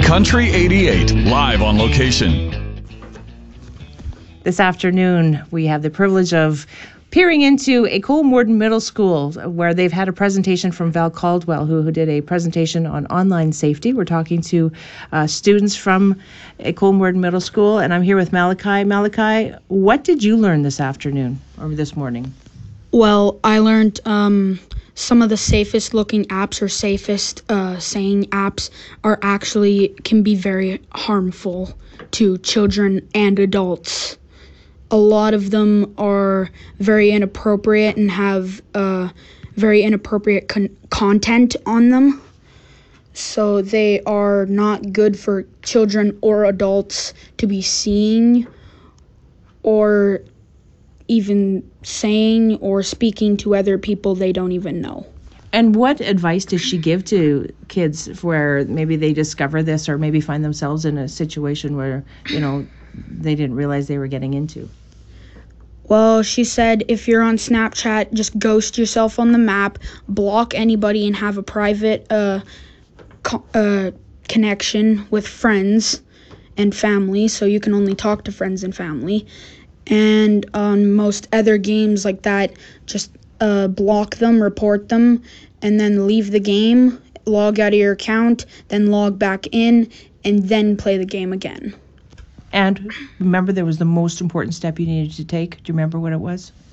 Country 88, live on location. This afternoon, we have the privilege of peering into a Colmorden Middle School where they've had a presentation from Val Caldwell, who did a presentation on online safety. We're talking to students from a Colmorden Middle School, and I'm here with Malachi. Malachi, what did you learn this afternoon or this morning? Well, I learned some of the safest looking apps or safest saying apps can be very harmful to children and adults. A lot of them are very inappropriate and have very inappropriate content on them. So they are not good for children or adults to be seeing or even saying or speaking to other people they don't even know. And what advice does she give to kids where maybe they discover this or maybe find themselves in a situation where, they didn't realize they were getting into? Well, she said if you're on Snapchat, just ghost yourself on the map, block anybody, and have a private connection with friends and family, so you can only talk to friends and family. And on most other games like that, just block them, report them, and then leave the game, log out of your account, then log back in, and then play the game again. And remember, there was the most important step you needed to take. Do you remember what it was?